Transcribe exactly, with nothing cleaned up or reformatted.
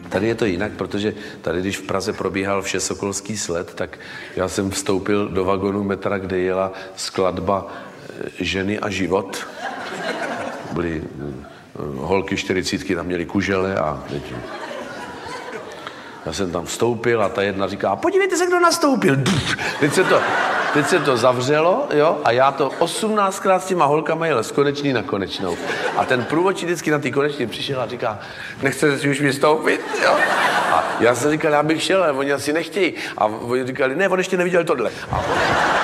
Tady je to jinak, protože tady, když v Praze probíhal Všesokolský sled, tak já jsem vstoupil do vagonu metra, kde jela skladba Ženy a život. Byly holky čtyřicítky, tam měly kužele a teď. Já jsem tam vstoupil a ta jedna říká, podívejte se, kdo nastoupil. Teď se to, teď se to zavřelo, jo, a já to osmnáctkrát s těma holkama jel z konečný na konečnou. A ten průvodčí vždycky na ty konečný přišel a říká, nechcete si už vystoupit, jo? A já jsem říkal, já bych šel, ale oni asi nechtějí. A oni říkali, ne, on ještě neviděl tohle. A